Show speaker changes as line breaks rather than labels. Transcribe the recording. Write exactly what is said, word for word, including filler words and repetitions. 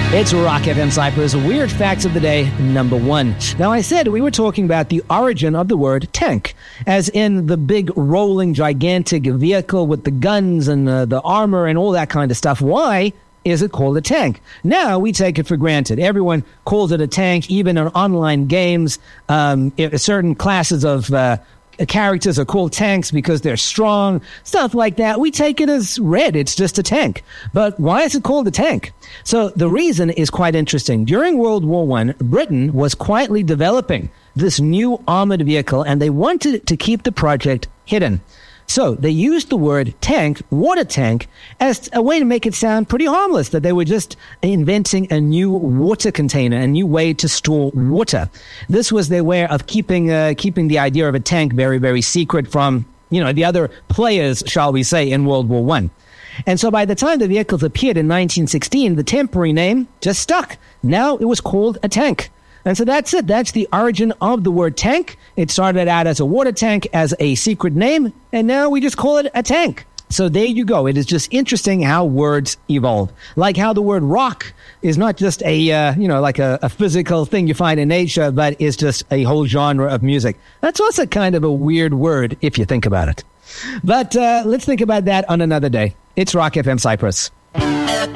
It's Rock F M Cyprus, Weird Facts of the Day, number one. Now, I said we were talking about the origin of the word tank, as in the big, rolling, gigantic vehicle with the guns and uh, the armor and all that kind of stuff. Why is it called a tank? Now, we take it for granted. Everyone calls it a tank, even in online games. Um, certain classes of uh, characters are called tanks because they're strong, stuff like that. We take it as read. It's just a tank. But why is it called a tank? So the reason is quite interesting. During World War One, Britain was quietly developing this new armored vehicle, and they wanted to keep the project hidden. So they used the word tank, water tank, as a way to make it sound pretty harmless, that they were just inventing a new water container, a new way to store water. This was their way of keeping uh, keeping the idea of a tank very, very secret from, you know, the other players, shall we say, in World War One. And so by the time the vehicles appeared in nineteen sixteen, the temporary name just stuck. Now it was called a tank. And so that's it. That's the origin of the word tank. It started out as a water tank, as a secret name, and now we just call it a tank. So there you go. It is just interesting how words evolve. Like how the word rock is not just a, uh, you know, like a, a physical thing you find in nature, but is just a whole genre of music. That's also kind of a weird word if you think about it. But uh, let's think about that on another day. It's Rock F M Cyprus.